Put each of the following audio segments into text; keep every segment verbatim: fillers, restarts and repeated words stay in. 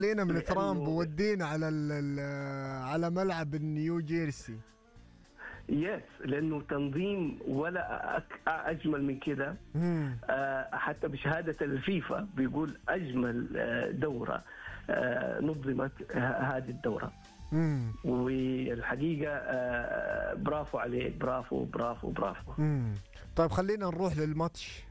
خلينا من ترامب لأنه وودينا على ال ال على ملعب نيو جيرسي. يس، لانه تنظيم ولا أك- اجمل من كده. مم. آه، حتى بشهاده الفيفا بيقول اجمل آه، دوره آه، نظمت ه- هذه الدوره. مم. والحقيقه آه، برافو عليك، برافو برافو برافو. مم. طيب خلينا نروح للماتش.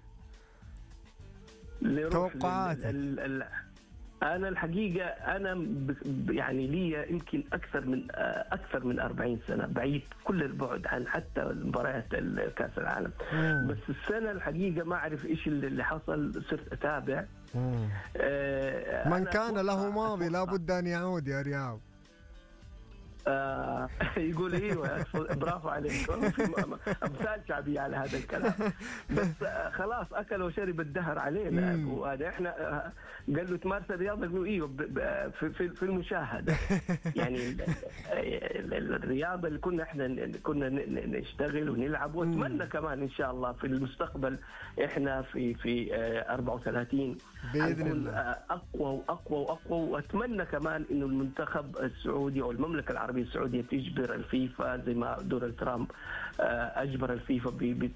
نروح توقعاتك. لل- ال- ال- انا الحقيقه انا ب- يعني لي يمكن اكثر من آه، اكثر من أربعين سنه بعيد كل البعد عن حتى مباريات كاس العالم. مم. بس السنه الحقيقه ما اعرف ايش اللي حصل، صرت اتابع. مم. آه، من أنا كان له أتوقع- ماضي أتوقع- لابد أن يعود يا رياض. آه يقول ايوه، برافو عليك. والله في م- م- امثال شعبيه على هذا الكلام. بس آه خلاص اكل وشرب الدهر علينا. مم. وهذا احنا آه قال له تمارس الرياضه، قال له ايوه ب- ب- في, في, في المشاهده. يعني ال- ال- ال- الرياضه اللي كنا احنا ن- كنا ن- ن- نشتغل ونلعب، واتمنى كمان ان شاء الله في المستقبل احنا في في آه أربعة وثلاثين بإذن حنكون الله. آه اقوى واقوى واقوى. واتمنى كمان انه المنتخب السعودي او المملكه العربيه السعوديه تجبر الفيفا زي ما دونالد ترامب آه، اجبر الفيفا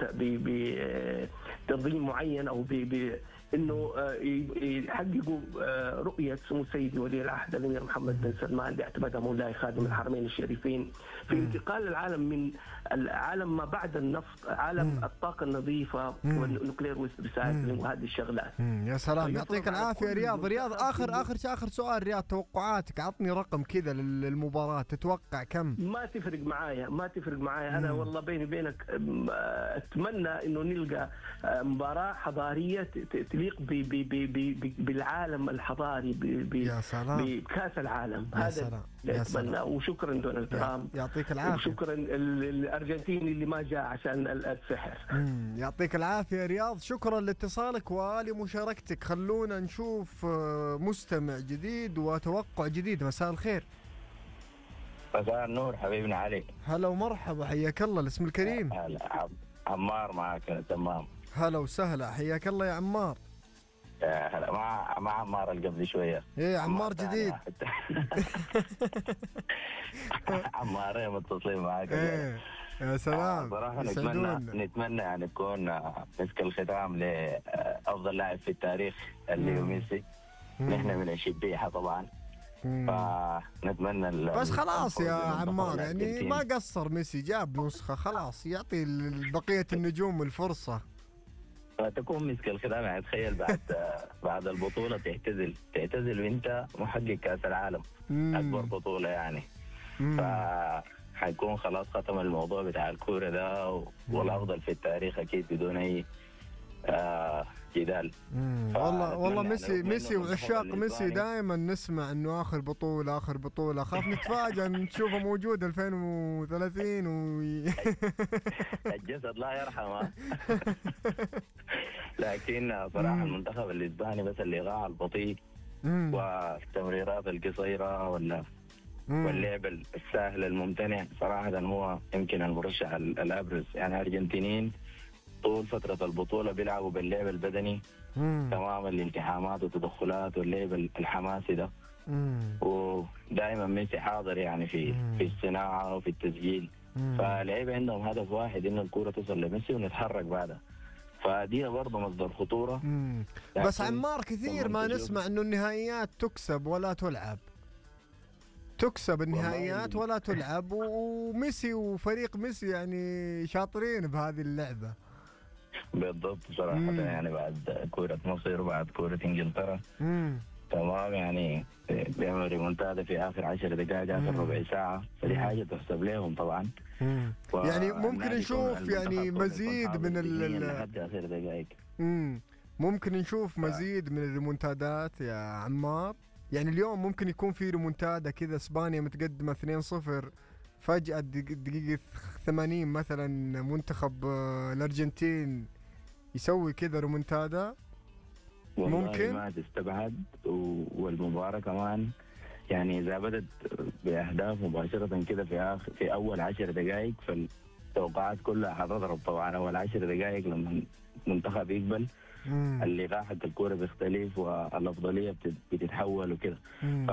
بتنظيم معين، او ب- ب- انه آه، ي- يحققوا آه، رؤيه سمو سيدي ولي العهد الامير محمد بن سلمان باعتمادها مولاي خادم الحرمين الشريفين في انتقال العالم من العالم ما بعد النفط، عالم الطاقه النظيفه والنوكلير ريسايكلينج وهذه الشغلات. مم. يا سلام، طيب، يعطيك طبعاً العافية كل رياض. رياض منتخب آخر عنده- آخر آخر سؤال رياض، توقعاتك، عطني رقم كذا لل- للمباراة، تتوقع كم؟ ما تفرق معايا، ما تفرق معايا. انا والله بيني وبينك أم، اتمنى انه نلقى أه، مباراه حضاريه ت- ت- تليق ب- ب- ب- ب- ب- بالعالم الحضاري، ب- ب- يا سلام. بكاس العالم. يا هذا سلام. اللي يا اتمنى. سلام. وشكرا دونالد ترامب، يعطيك العافية. وشكرا ال- الارجنتيني اللي ما جاء عشان ال- السحر. مم. يعطيك العافية يا رياض، شكرا لاتصالك ولمشاركتك. خلونا نشوف آه، مستمع جديد وتوقع جديد. مساء الخير. مساء النور حبيبنا علي. هلا ومرحبا، حياك الله. الاسم الكريم. هلا عم- عمار معك. تمام. هلا وسهلا، حياك الله يا عمار. آه، هلا مع مع عمار اللي قبل شويه. ايه عمار جديد. عمارين متصلين معك. ايه يا سلام، صراحه نتمنى يسعدونا. نتمنى يعني نكون آه، مسك الختام لافضل لاعب في التاريخ اللي هو ميسي. نحن من الشبيحه طبعا، مم. فنتمنى ال- بس خلاص يا المنتخب عمار، يعني الأرجنتيني. ما قصر ميسي، جاب نسخة خلاص، يعطي ال- بقية النجوم الفرصة. فتكون مسك الختام. يعني تخيل بعد بعد البطوله تعتزل تعتزل وانت محقق كاس العالم، مم. اكبر بطوله يعني. مم. فحيكون خلاص ختم الموضوع بتاع الكوره ده، و- والافضل في التاريخ اكيد بدون اي آه جدال. مم. فأتمنى والله والله يعني ميسي لو ميسي منه وعشاق المنتخب ميسي الإسباني. دائما نسمع انه اخر بطولة اخر بطولة، خاف نتفاجأ نشوفه موجود ألفين وثلاثين و الجسد لا يرحمه. لكن صراحه المنتخب الاسباني بس الايقاع البطيء مم. والتمريرات القصيره ولا مم. واللعب السهل الممتنع صراحة هو يمكن المرشح ال- الأبرز. يعني الأرجنتينيين طول فترة البطولة بيلعبوا باللعب البدني مم. تماما، الالتحامات والتدخلات واللعب ال- الحماسي ده. مم. ودائما ميسي حاضر يعني في مم. في الصناعة وفي التسجيل. مم. فاللعيبة عندهم هدف واحد، إنه الكرة توصل لميسي ونتحرك بعدها. فدي برضه مصدر خطورة. مم. لكن بس عمار كثير ما لما تشوف- نسمع انه النهائيات تكسب ولا تلعب، تكسب النهائيات ولا تلعب، و- وميسي وفريق ميسي يعني شاطرين بهذه اللعبة. بالضبط صراحة مم. يعني بعد كرة مصر وبعد كرة إنجلترا مم. تمام، يعني بيعملوا ريمونتادا في اخر عشر دقائق، اخر مم. ربع ساعه. فدي حاجه تحسب لهم طبعا. مم. و- يعني ممكن النادي نشوف يكون- يعني المنتخب يكون مزيد حاضر من ال ذهنياً ال- لحد اخر دقائق. مم. ممكن نشوف مزيد من الريمونتادات يا عمار. يعني اليوم ممكن يكون في ريمونتادا كذا، اسبانيا متقدمة اثنين صفر، فجأة دق- دقيقة ثمانين مثلا منتخب آه، الأرجنتين يسوي كذا ريمونتادا. والله ممكن. ما تستبعد. و- والمباراه كمان يعني اذا بدت باهداف مباشره كده في اخر في اول عشر دقائق، فالتوقعات كلها حتضرب طبعا. اول عشر دقائق لما المنتخب يقبل مم. اللقاء حق الكوره بيختلف والافضليه بتت- بتتحول وكده. مم.